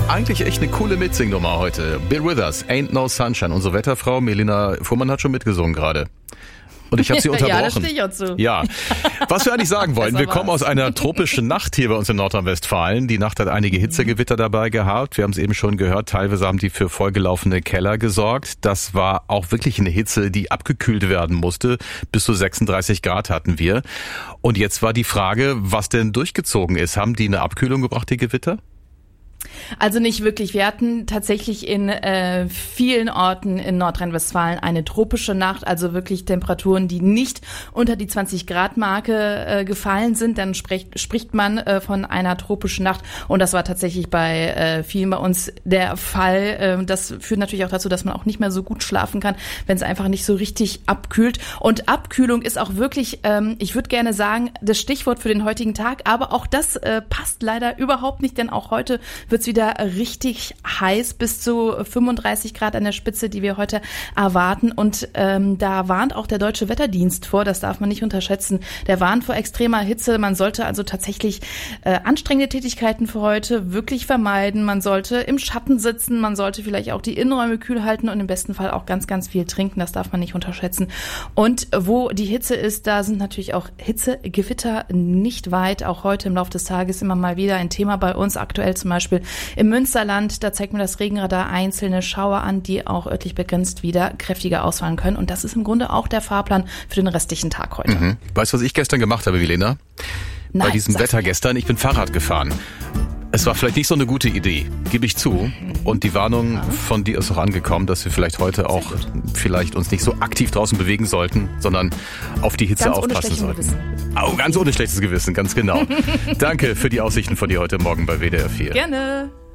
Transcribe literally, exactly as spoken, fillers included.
Eigentlich echt eine coole Mitsingnummer heute. Bill Withers, Ain't No Sunshine. Unsere Wetterfrau Melina Fuhrmann hat schon mitgesungen gerade. Und ich habe sie unterbrochen. Ja, das stehe ich auch zu. Ja. Was wir eigentlich sagen wollen, wir kommen aus einer tropischen Nacht hier bei uns in Nordrhein-Westfalen. Die Nacht hat einige Hitzegewitter dabei gehabt. Wir haben es eben schon gehört, teilweise haben die für vollgelaufene Keller gesorgt. Das war auch wirklich eine Hitze, die abgekühlt werden musste. Bis zu sechsunddreißig Grad hatten wir. Und jetzt war die Frage, was denn durchgezogen ist. Haben die eine Abkühlung gebracht, die Gewitter? Also nicht wirklich. Wir hatten tatsächlich in äh, vielen Orten in Nordrhein-Westfalen eine tropische Nacht, also wirklich Temperaturen, die nicht unter die zwanzig Grad Marke äh, gefallen sind. Dann spricht, spricht man äh, von einer tropischen Nacht und das war tatsächlich bei äh, vielen bei uns der Fall. Ähm, das führt natürlich auch dazu, dass man auch nicht mehr so gut schlafen kann, wenn es einfach nicht so richtig abkühlt. Und Abkühlung ist auch wirklich, ähm, ich würde gerne sagen, das Stichwort für den heutigen Tag, aber auch das äh, passt leider überhaupt nicht, denn auch heute wird es wieder richtig heiß, bis zu fünfunddreißig Grad an der Spitze, die wir heute erwarten. Und ähm, da warnt auch der Deutsche Wetterdienst vor, das darf man nicht unterschätzen. Der warnt vor extremer Hitze. Man sollte also tatsächlich äh, anstrengende Tätigkeiten für heute wirklich vermeiden. Man sollte im Schatten sitzen, man sollte vielleicht auch die Innenräume kühl halten und im besten Fall auch ganz, ganz viel trinken. Das darf man nicht unterschätzen. Und wo die Hitze ist, da sind natürlich auch Hitzegewitter nicht weit. Auch heute im Laufe des Tages immer mal wieder ein Thema bei uns. Aktuell zum Beispiel im Münsterland, da zeigt mir das Regenradar einzelne Schauer an, die auch örtlich begrenzt wieder kräftiger ausfallen können. Und das ist im Grunde auch der Fahrplan für den restlichen Tag heute. Mhm. Weißt du, was ich gestern gemacht habe, Milena? Nein, bei diesem Wetter mir. gestern, ich bin Fahrrad gefahren. Es war vielleicht nicht so eine gute Idee, gebe ich zu. Und die Warnung ja. von dir ist auch angekommen, dass wir vielleicht heute auch vielleicht uns nicht so aktiv draußen bewegen sollten, sondern auf die Hitze ganz aufpassen ohne sollten. Gewissen. Oh, ganz ohne schlechtes Gewissen, ganz genau. Danke für die Aussichten von dir heute Morgen bei W D R vier. Gerne.